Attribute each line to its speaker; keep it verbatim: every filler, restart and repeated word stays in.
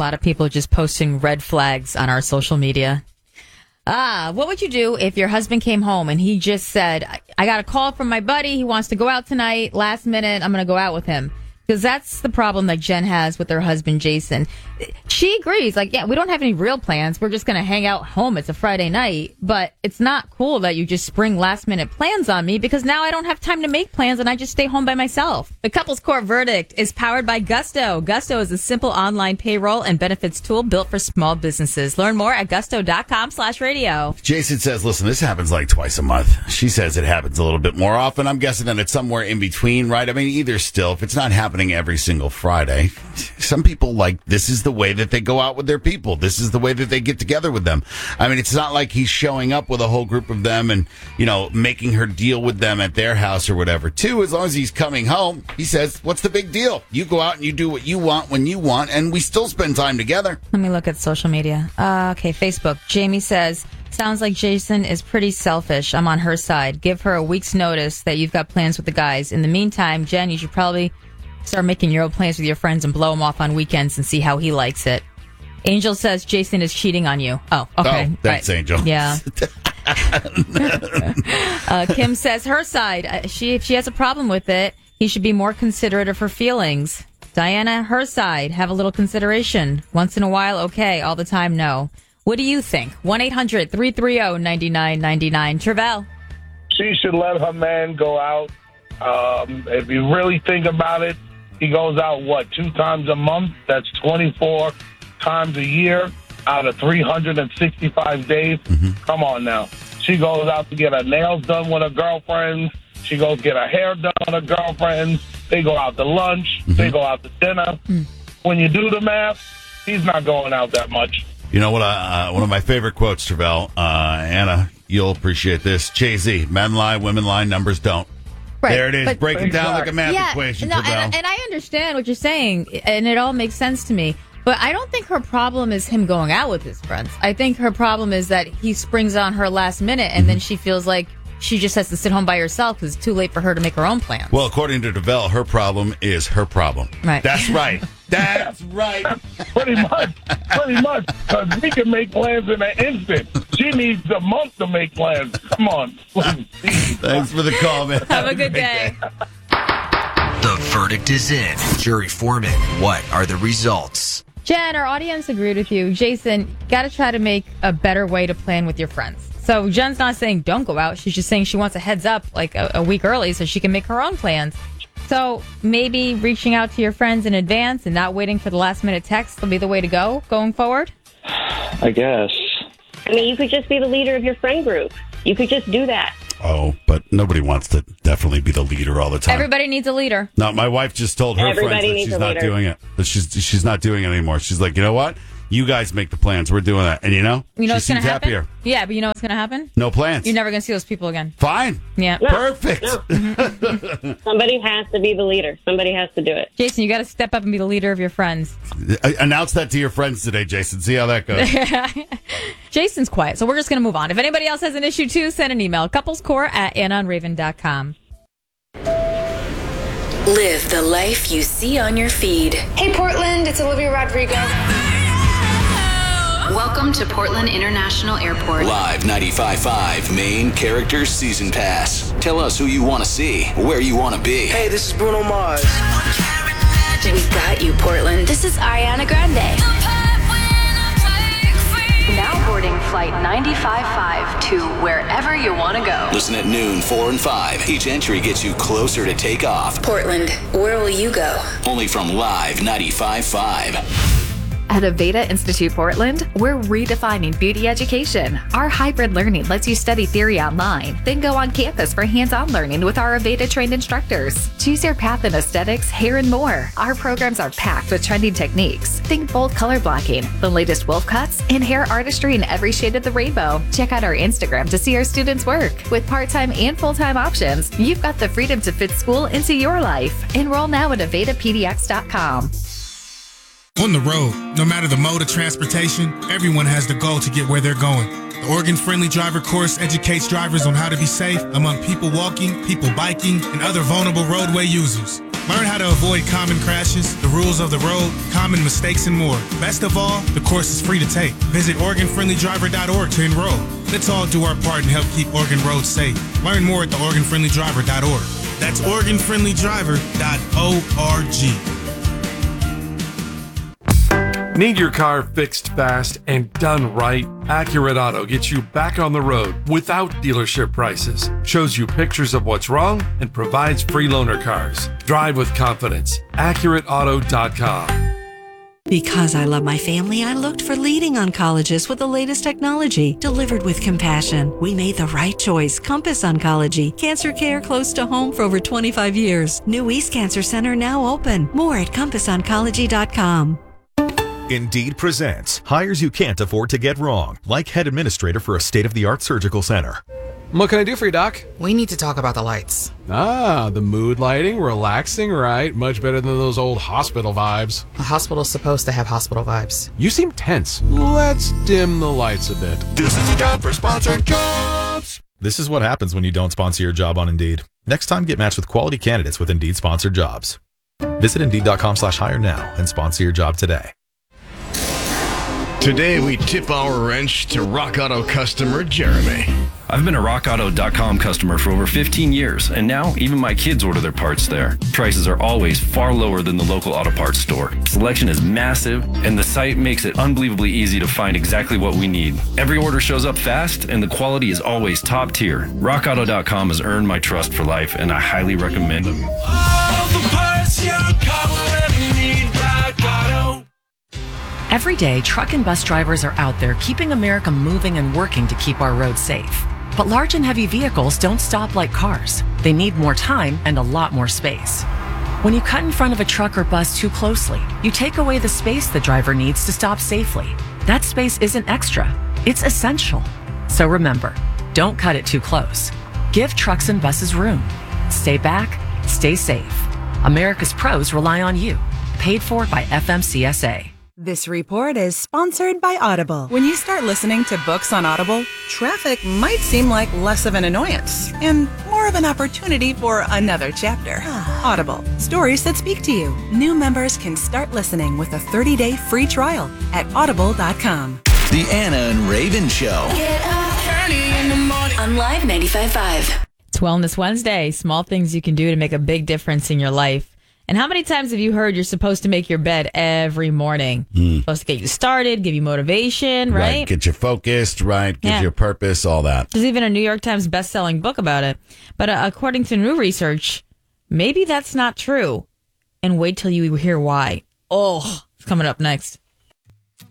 Speaker 1: lot of people just posting red flags on our social media. Ah, what would you do if your husband came home and he just said, I, I got a call from my buddy. He wants to go out tonight. Last minute, I'm going to go out with him. Because that's the problem that Jen has with her husband, Jason. She agrees. Like, yeah, we don't have any real plans. We're just going to hang out home. It's a Friday night. But it's not cool that you just spring last-minute plans on me because now I don't have time to make plans and I just stay home by myself. The Couples Court Verdict is powered by Gusto. Gusto is a simple online payroll and benefits tool built for small businesses. Learn more at gusto.com slash radio.
Speaker 2: Jason says, listen, this happens like twice a month. She says it happens a little bit more often. I'm guessing that it's somewhere in between, right? I mean, either still, if it's not happening every single Friday. Some people, like, this is the way that they go out with their people. This is the way that they get together with them. I mean, it's not like he's showing up with a whole group of them and, you know, making her deal with them at their house or whatever. Two, as long as he's coming home, he says, what's the big deal? You go out and you do what you want when you want, and we still spend time together.
Speaker 1: Let me look at social media. Uh, okay, Facebook. Jamie says, sounds like Jason is pretty selfish. I'm on her side. Give her a week's notice that you've got plans with the guys. In the meantime, Jen, you should probably start making your own plans with your friends and blow him off on weekends and see how he likes it. Angel says Jason is cheating on you. Oh, okay.
Speaker 2: Oh, thanks, right. Angel.
Speaker 1: Yeah. uh, Kim says her side. Uh, she, if she has a problem with it, he should be more considerate of her feelings. Diana, her side. Have a little consideration. Once in a while, okay. All the time, no. What do you think? one eight hundred three three zero nine nine nine nine. Travell.
Speaker 3: She should let her man go out. Um, if you really think about it, he goes out, what, two times a month? That's twenty-four times a year out of three hundred sixty-five days. Mm-hmm. Come on now. She goes out to get her nails done with her girlfriends. She goes get her hair done with her girlfriends. They go out to lunch. Mm-hmm. They go out to dinner. Mm. When you do the math, he's not going out that much.
Speaker 2: You know what? Uh, one of my favorite quotes, Travell, uh, Anna, you'll appreciate this. Jay-Z, men lie, women lie, numbers don't.
Speaker 1: Right,
Speaker 2: there it is.
Speaker 1: but,
Speaker 2: Break it down like a math
Speaker 1: yeah,
Speaker 2: equation,
Speaker 1: no,
Speaker 2: Travell.
Speaker 1: and, and I understand what you're saying, and it all makes sense to me. But I don't think her problem is him going out with his friends. I think her problem is that he springs on her last minute, and mm-hmm. then she feels like she just has to sit home by herself because it's too late for her to make her own plans.
Speaker 2: Well, according to Travell, her problem is her problem.
Speaker 1: Right.
Speaker 2: That's right. That's right.
Speaker 3: Pretty much. Pretty much. Because we can make plans in an instant. She needs a month to make plans. Come on.
Speaker 2: Thanks for the call, man.
Speaker 1: Have a good day.
Speaker 4: The verdict is in. Jury foreman, what are the results?
Speaker 1: Jen, our audience agreed with you. Jason, got to try to make a better way to plan with your friends. So Jen's not saying don't go out. She's just saying she wants a heads up like a, a week early so she can make her own plans. So maybe reaching out to your friends in advance and not waiting for the last minute text will be the way to go going forward?
Speaker 5: I guess.
Speaker 6: I mean, you could just be the leader of your friend group. You could just do that.
Speaker 2: Oh, but nobody wants to definitely be the leader all the time.
Speaker 1: Everybody needs a leader.
Speaker 2: No, my wife just told her
Speaker 6: Everybody
Speaker 2: friends that she's not
Speaker 6: leader.
Speaker 2: doing it. That she's she's not doing it anymore. She's like, you know what? You guys make the plans. We're doing that. And you know,
Speaker 1: you know
Speaker 2: she
Speaker 1: what's going
Speaker 2: seems
Speaker 1: to happen?
Speaker 2: happier.
Speaker 1: Yeah, but you know what's going to happen?
Speaker 2: No plans.
Speaker 1: You're never going to see those people again.
Speaker 2: Fine.
Speaker 1: Yeah.
Speaker 6: No,
Speaker 2: Perfect.
Speaker 6: No. Somebody has to be the leader. Somebody has to do it.
Speaker 1: Jason, you got to step up and be the leader of your friends.
Speaker 2: Announce that to your friends today, Jason. See how that goes.
Speaker 1: Jason's quiet, so we're just going to move on. If anybody else has an issue too, send an email. Couplescore at anna on raven dot com.
Speaker 7: Live the life you see on your feed.
Speaker 8: Hey, Portland, it's Olivia Rodrigo.
Speaker 7: Welcome to Portland International Airport.
Speaker 9: Live ninety-five point five Main Characters Season Pass. Tell us who you want to see, where you want to be.
Speaker 10: Hey, this is Bruno Mars.
Speaker 7: We got you, Portland. This is Ariana Grande. Now boarding flight ninety-five point five to wherever you want to go.
Speaker 9: Listen at noon, four and five. Each entry gets you closer to takeoff.
Speaker 7: Portland, where will you go?
Speaker 9: Only from Live ninety-five point five.
Speaker 11: At Aveda Institute Portland, we're redefining beauty education. Our hybrid learning lets you study theory online, then go on campus for hands-on learning with our Aveda-trained instructors. Choose your path in aesthetics, hair, and more. Our programs are packed with trending techniques. Think bold color blocking, the latest wolf cuts, and hair artistry in every shade of the rainbow. Check out our Instagram to see our students work. With part-time and full-time options, you've got the freedom to fit school into your life. Enroll now at aveda p d x dot com.
Speaker 12: On the road, no matter the mode of transportation, everyone has the goal to get where they're going. The Oregon Friendly Driver course educates drivers on how to be safe among people walking, people biking, and other vulnerable roadway users. Learn how to avoid common crashes, the rules of the road, common mistakes, and more. Best of all, the course is free to take. Visit Oregon Friendly Driver dot org to enroll. Let's all do our part and help keep Oregon roads safe. Learn more at the Oregon Friendly Driver dot org. That's Oregon Friendly Driver dot org.
Speaker 5: Need your car fixed fast and done right? Accurate Auto gets you back on the road without dealership prices, shows you pictures of what's wrong, and provides free loaner cars. Drive with confidence. Accurate Auto dot com.
Speaker 10: Because I love my family, I looked for leading oncologists with the latest technology, delivered with compassion. We made the right choice. Compass Oncology. Cancer care close to home for over twenty-five years. New East Cancer Center now open. More at compass oncology dot com.
Speaker 13: Indeed presents hires you can't afford to get wrong, like head administrator for a state-of-the-art surgical center.
Speaker 14: What can I do for you, Doc?
Speaker 15: We need to talk about the lights.
Speaker 14: Ah, the mood lighting, relaxing, right? Much better than those old hospital vibes.
Speaker 15: A hospital's supposed to have hospital vibes.
Speaker 14: You seem tense. Let's dim the lights a bit.
Speaker 13: This is your job for sponsored jobs. This is what happens when you don't sponsor your job on Indeed. Next time, get matched with quality candidates with Indeed sponsored jobs. Visit Indeed dot com slash hire now and sponsor your job today.
Speaker 16: Today, we tip our wrench to Rock Auto customer Jeremy.
Speaker 17: I've been a rock auto dot com customer for over fifteen years, and now even my kids order their parts there. Prices are always far lower than the local auto parts store. Selection is massive, and the site makes it unbelievably easy to find exactly what we need. Every order shows up fast, and the quality is always top tier. rock auto dot com has earned my trust for life, and I highly recommend them.
Speaker 18: All the parts your car will ever need, Rock Auto.
Speaker 19: Every day, truck and bus drivers are out there keeping America moving and working to keep our roads safe. But large and heavy vehicles don't stop like cars. They need more time and a lot more space. When you cut in front of a truck or bus too closely, you take away the space the driver needs to stop safely. That space isn't extra, it's essential. So remember, don't cut it too close. Give trucks and buses room. Stay back, stay safe. America's pros rely on you. Paid for by F M C S A.
Speaker 20: This report is sponsored by Audible. When you start listening to books on Audible, traffic might seem like less of an annoyance and more of an opportunity for another chapter. Audible, stories that speak to you. New members can start listening with a thirty-day free trial at audible dot com.
Speaker 9: The Anna and Raven Show.
Speaker 7: Get up early in the morning on Live ninety-five point five.
Speaker 1: It's Wellness Wednesday. Small things you can do to make a big difference in your life. And how many times have you heard you're supposed to make your bed every morning? Mm. Supposed to get you started, give you motivation, right?
Speaker 2: Right, get you focused, right? Give
Speaker 1: Yeah.
Speaker 2: you a purpose, all that.
Speaker 1: There's even a New York Times best-selling book about it. But uh, according to new research, maybe that's not true. And wait till you hear why. Oh, it's coming up next.